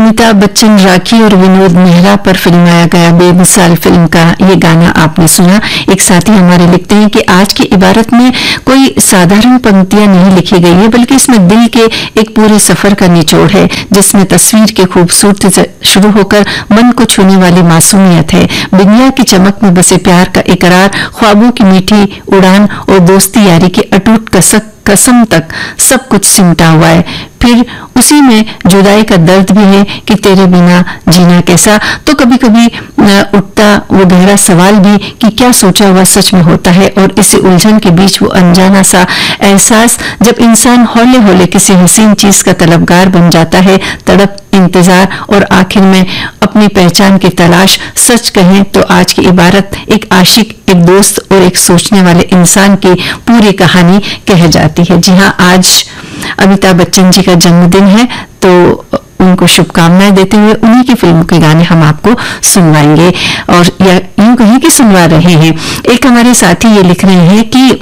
अमिताभ बच्चन, राखी और विनोद मेहरा पर फिल्माया गया बेमिसाल फिल्म का ये गाना आपने सुना। एक साथी हमारे लिखते हैं कि आज की इबारत में कोई साधारण पंक्तियां नहीं लिखी गई है, बल्कि इसमें दिल के एक पूरे सफर का निचोड़ है, जिसमें तस्वीर की खूबसूरती से शुरू होकर मन को छूने वाली मासूमियत है। बिंदिया की चमक में बसे प्यार का इकरार, ख्वाबों की मीठी उड़ान और दोस्ती यारी की अटूट कसम तक सब कुछ सिमटा हुआ है। फिर उसी में जुदाई का दर्द भी है कि तेरे बिना जीना कैसा। तो कभी कभी उठता वो गहरा सवाल भी कि क्या सोचा हुआ सच में होता है, और इसी उलझन के बीच वो अनजाना सा एहसास जब इंसान हौले हौले किसी हसीन चीज का तलबगार बन जाता है, तड़प, इंतजार और आखिर में अपनी पहचान की तलाश। सच कहें तो आज की इबारत एक आशिक, एक दोस्त और एक सोचने वाले इंसान की पूरी कहानी कह जाती है। जी हाँ, आज अमिताभ बच्चन जी का जन्मदिन है, तो उनको शुभकामनाएं देते हुए उन्हीं की फिल्मों के गाने हम आपको सुनवाएंगे, और या यूं कहें कि सुनवा रहे हैं। एक हमारे साथी ये लिख रहे हैं कि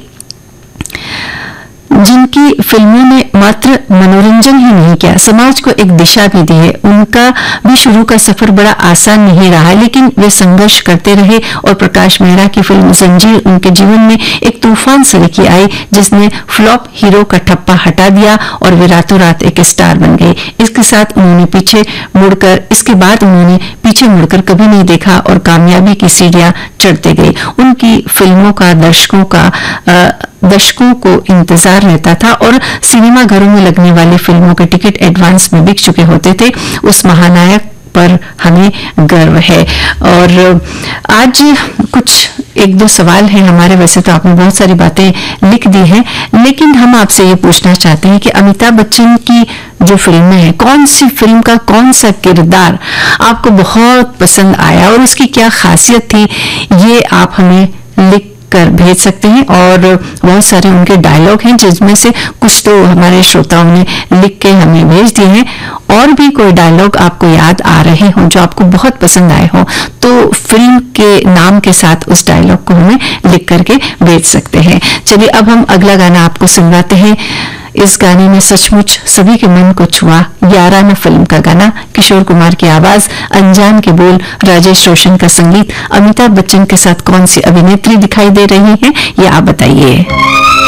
जिनकी फिल्मों ने मात्र मनोरंजन ही नहीं किया, समाज को एक दिशा भी दी है, उनका भी शुरू का सफर बड़ा आसान नहीं रहा, लेकिन वे संघर्ष करते रहे और प्रकाश मेहरा की फिल्म जंजीर उनके जीवन में एक तूफान से लेके आई, जिसने फ्लॉप हीरो का ठप्पा हटा दिया और वे रातों रात एक स्टार बन गए। इसके बाद उन्होंने पीछे मुड़कर कभी नहीं देखा और कामयाबी की सीढ़ियां चढ़ते गए। उनकी फिल्मों का दर्शकों को इंतजार रहता था और सिनेमा घरों में लगने वाली फिल्मों के टिकट एडवांस में बिक चुके होते थे। उस महानायक पर हमें गर्व है। और आज कुछ एक दो सवाल हैं हमारे। वैसे तो आपने बहुत सारी बातें लिख दी हैं, लेकिन हम आपसे ये पूछना चाहते हैं कि अमिताभ बच्चन की जो फिल्में हैं, कौन सी फिल्म का कौन सा किरदार आपको बहुत पसंद आया और उसकी क्या खासियत थी, ये आप हमें लिख कर भेज सकते हैं। और बहुत सारे उनके डायलॉग हैं, जिसमें से कुछ तो हमारे श्रोताओं ने लिख के हमें भेज दिए हैं, और भी कोई डायलॉग आपको याद आ रहे हों जो आपको बहुत पसंद आए हों, तो फिल्म के नाम के साथ उस डायलॉग को हमें लिख करके भेज सकते हैं। चलिए अब हम अगला गाना आपको सुनवाते हैं। इस गाने में सचमुच सभी के मन को छुआ, याराना फिल्म का गाना, किशोर कुमार की आवाज, अनजान के बोल, राजेश रोशन का संगीत। अमिताभ बच्चन के साथ कौन सी अभिनेत्री दिखाई दे रही है, ये आप बताइए।